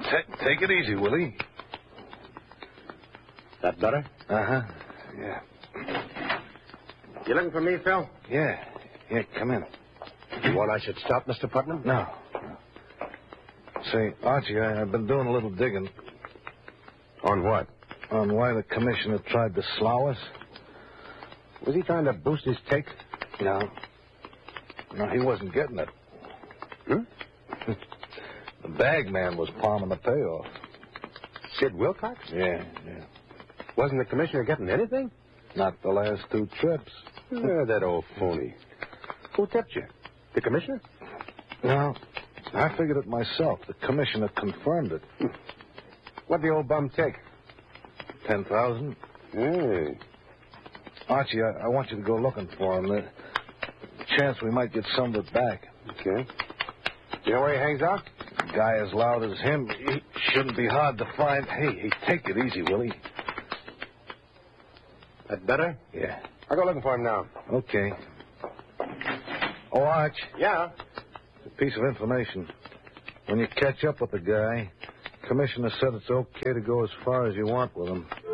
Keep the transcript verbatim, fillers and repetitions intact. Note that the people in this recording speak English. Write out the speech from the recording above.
T- take it easy, Willie. That better? Uh-huh. Yeah. You looking for me, Phil? Yeah. Yeah, come in. You want I should stop, Mister Putnam? No. no. Say, Archie, I, I've been doing a little digging. On what? On why the commissioner tried to slough us. Was he trying to boost his take? No. No, he wasn't getting it. Hmm? The bag man was palming the payoff. Sid Wilcox? Yeah, yeah. Wasn't the commissioner getting anything? Not the last two trips. Yeah, that old phony. Who tipped you? The commissioner? No. I figured it myself. The commissioner confirmed it. What'd the old bum take? Ten thousand. Hey. Archie, I, I want you to go looking for him. There's a chance we might get some of it back. Okay. You know where he hangs out? A guy as loud as him, he shouldn't be hard to find. Hey, hey, take it easy, Willie. That better? Yeah. I'll go looking for him now. Okay. Oh, Arch. Yeah? A piece of information. When you catch up with the guy, Commissioner said it's okay to go as far as you want with him.